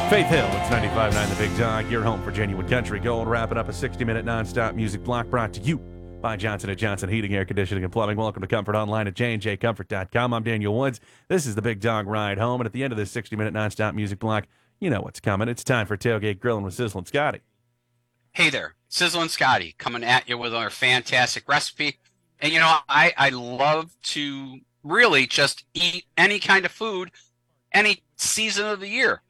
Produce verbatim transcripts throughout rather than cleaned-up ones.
Faith Hill, it's ninety-five point nine The Big Dog, your home for genuine country gold, wrapping up a sixty-minute nonstop music block brought to you by Johnson and Johnson Heating, Air Conditioning, and Plumbing. Welcome to Comfort Online at J and J Comfort dot com. I'm Daniel Woods. This is The Big Dog Ride Home, and at the end of this sixty-minute nonstop music block, you know what's coming. It's time for Tailgate Grilling with Sizzlin' Scotty. Hey there, Sizzlin' Scotty coming at you with our fantastic recipe. And you know, I, I love to really just eat any kind of food, any season of the year.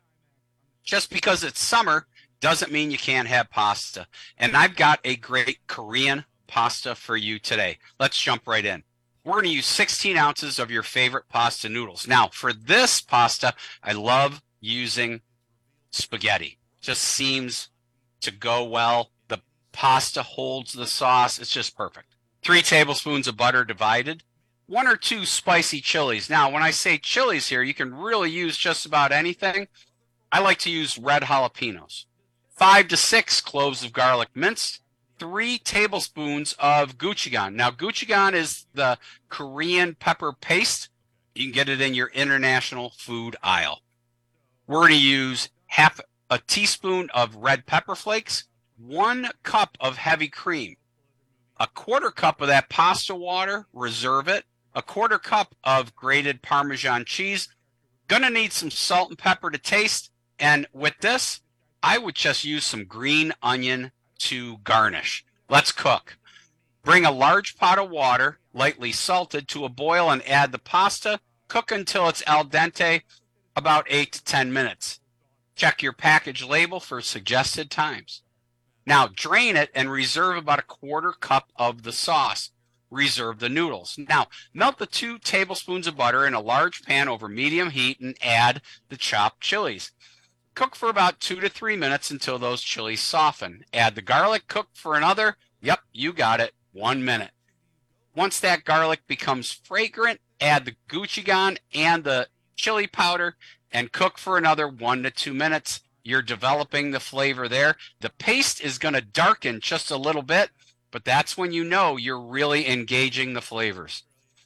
Just because it's summer doesn't mean you can't have pasta. And I've got a great Korean pasta for you today. Let's jump right in. We're going to use sixteen ounces of your favorite pasta noodles. Now, for this pasta, I love using spaghetti. Just seems to go well. The pasta holds the sauce. It's just perfect. Three tablespoons of butter divided. One or two spicy chilies. Now, when I say chilies here, you can really use just about anything. I like to use red jalapenos. Five to six cloves of garlic minced. Three tablespoons of gochujang. Now, gochujang is the Korean pepper paste. You can get it in your international food aisle. We're going to use half a teaspoon of red pepper flakes, one cup of heavy cream, a quarter cup of that pasta water, reserve it, a quarter cup of grated Parmesan cheese. Going to need some salt and pepper to taste. And with this, I would just use some green onion to garnish. Let's cook. Bring a large pot of water, lightly salted, to a boil and add the pasta. Cook until it's al dente, about eight to ten minutes. Check your package label for suggested times. Now drain it and reserve about a quarter cup of the sauce. Reserve the noodles. Now melt the two tablespoons of butter in a large pan over medium heat and add the chopped chilies. Cook for about two to three minutes until those chilies soften. Add the garlic, cook for another, yep, you got it, one minute. Once that garlic becomes fragrant, add the gochujang and the chili powder and cook for another one to two minutes. You're developing the flavor there. The paste is going to darken just a little bit, but that's when you know you're really engaging the flavors.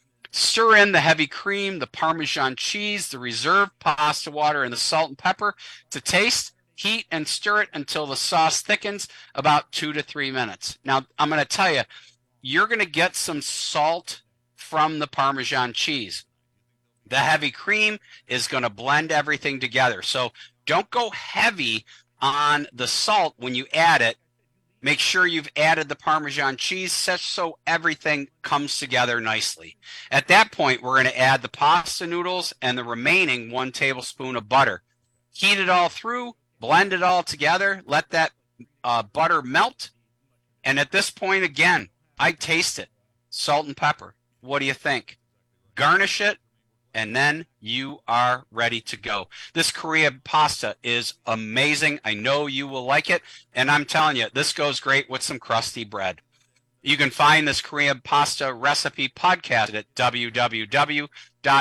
Stir in the heavy cream, the Parmesan cheese, the reserved pasta water, and the salt and pepper to taste. Heat and stir it until the sauce thickens, about two to three minutes. Now, I'm going to tell you, you're going to get some salt from the Parmesan cheese. The heavy cream is going to blend everything together. So don't go heavy on the salt when you add it. Make sure you've added the Parmesan cheese such so everything comes together nicely. At that point, we're going to add the pasta noodles and the remaining one tablespoon of butter. Heat it all through, blend it all together, let that uh, butter melt. And at this point, again, I taste it. Salt and pepper. What do you think? Garnish it. And then you are ready to go. This Korean pasta is amazing. I know you will like it. And I'm telling you, this goes great with some crusty bread. You can find this Korean pasta recipe podcast at w w w dot